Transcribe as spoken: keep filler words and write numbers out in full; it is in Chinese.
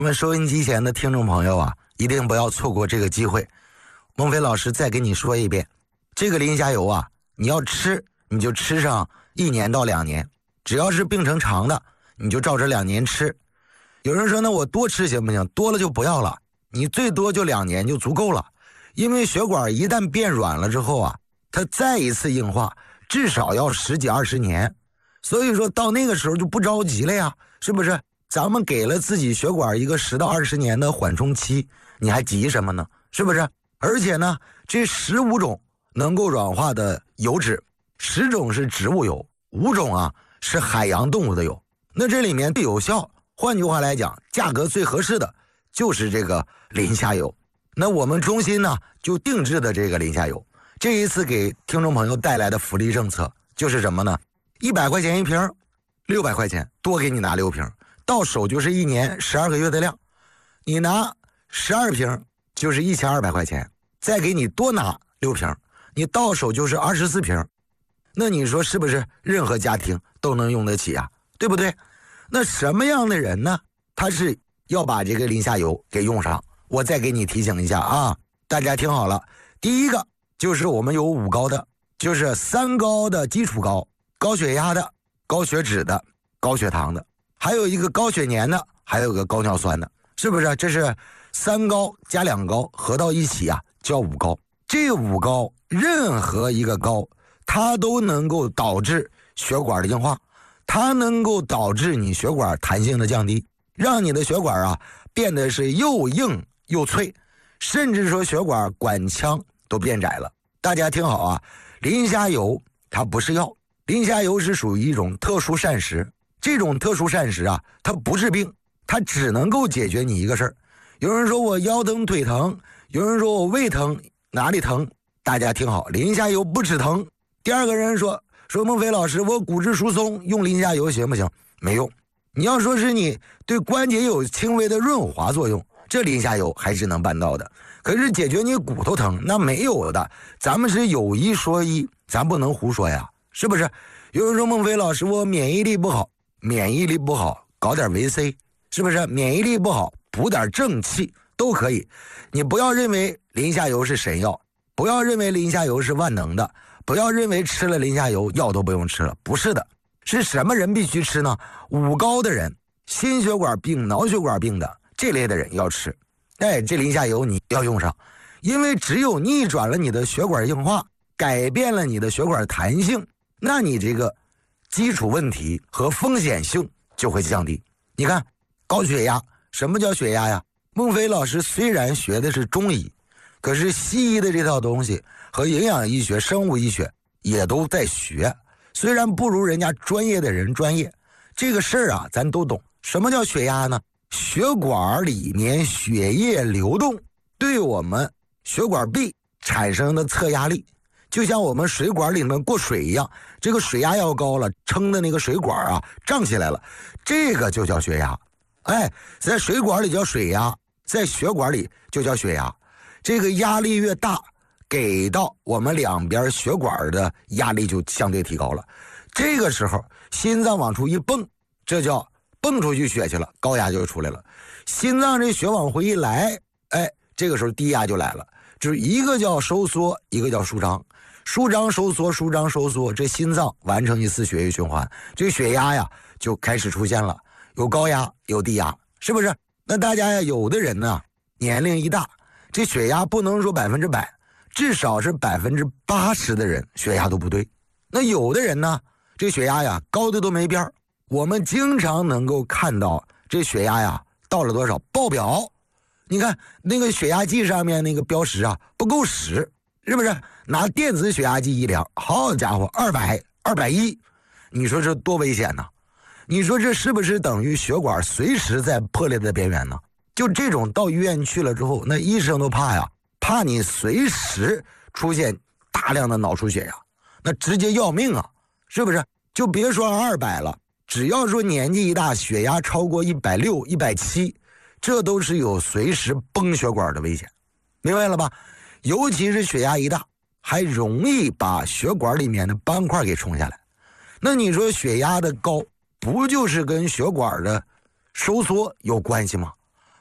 我们收音机前的听众朋友啊，一定不要错过这个机会。孟非老师再跟你说一遍，这个磷虾油啊，你要吃你就吃上一年到两年，只要是病程长的，你就照着两年吃。有人说那我多吃行不行？多了就不要了，你最多就两年就足够了。因为血管一旦变软了之后啊，它再一次硬化至少要十几二十年，所以说到那个时候就不着急了呀，是不是？咱们给了自己血管一个十到二十年的缓冲期，你还急什么呢？是不是？而且呢，这十五种能够软化的油脂，十种是植物油，五种啊是海洋动物的油。那这里面最有效，换句话来讲，价格最合适的就是这个磷虾油。那我们中心呢就定制的这个磷虾油，这一次给听众朋友带来的福利政策就是什么呢？一百块钱一瓶，六百块钱多给你拿六瓶。到手就是一年十二个月的量，你拿十二瓶就是一千二百块钱，再给你多拿六瓶，你到手就是二十四瓶。那你说是不是任何家庭都能用得起啊？对不对？那什么样的人呢？他是要把这个磷虾油给用上。我再给你提醒一下啊，大家听好了。第一个就是我们有五高的，就是三高的基础高，高血压的，高血脂的，高血糖的。还有一个高血粘的，还有个高尿酸的，是不是？这是三高加两高合到一起啊，叫五高。这五高任何一个高，它都能够导致血管的硬化，它能够导致你血管弹性的降低，让你的血管啊变得是又硬又脆，甚至说血管管腔都变窄了。大家听好啊，磷虾油它不是药，磷虾油是属于一种特殊膳食。这种特殊膳食啊，它不治病，它只能够解决你一个事儿。有人说我腰疼腿疼，有人说我胃疼哪里疼，大家听好，磷虾油不止疼。第二个人说说孟非老师，我骨质疏松用磷虾油行不行？没用。你要说是你对关节有轻微的润滑作用，这磷虾油还是能办到的。可是解决你骨头疼那没有的，咱们是有一说一，咱不能胡说呀，是不是？有人说孟非老师，我免疫力不好。免疫力不好搞点维 C， 是不是？免疫力不好补点正气都可以。你不要认为磷虾油是神药，不要认为磷虾油是万能的，不要认为吃了磷虾油药都不用吃了，不是的。是什么人必须吃呢？五高的人，心血管病脑血管病的这类的人要吃。哎，这磷虾油你要用上，因为只有逆转了你的血管硬化，改变了你的血管弹性，那你这个基础问题和风险性就会降低。你看高血压，什么叫血压呀？孟非老师虽然学的是中医，可是西医的这套东西和营养医学生物医学也都在学，虽然不如人家专业的人专业，这个事儿啊咱都懂。什么叫血压呢？血管里面血液流动对我们血管壁产生的测压力，就像我们水管里面过水一样，这个水压要高了，撑的那个水管啊胀起来了，这个就叫血压。哎，在水管里叫水压，在血管里就叫血压。这个压力越大，给到我们两边血管的压力就相对提高了。这个时候心脏往出一蹦，这叫蹦出去血去了，高压就出来了。心脏这血往回一来，哎，这个时候低压就来了。就是一个叫收缩，一个叫舒张。舒张收缩，舒张收缩，这心脏完成一次血液循环，这个血压呀就开始出现了，有高压有低压，是不是？那大家呀，有的人呢年龄一大，这血压不能说百分之百，至少是百分之八十的人血压都不对。那有的人呢，这血压呀高的都没边儿，我们经常能够看到这血压呀到了多少爆表，你看那个血压计上面那个标识啊不够使，是不是？拿电子血压计一量，好家伙，二百、二百一，你说这多危险呢？你说这是不是等于血管随时在破裂的边缘呢？就这种到医院去了之后，那医生都怕呀，怕你随时出现大量的脑出血呀，那直接要命啊，是不是？就别说二百了，只要说年纪一大，血压超过一百六、一百七，这都是有随时崩血管的危险，明白了吧？尤其是血压一大，还容易把血管里面的斑块给冲下来。那你说血压的高，不就是跟血管的收缩有关系吗？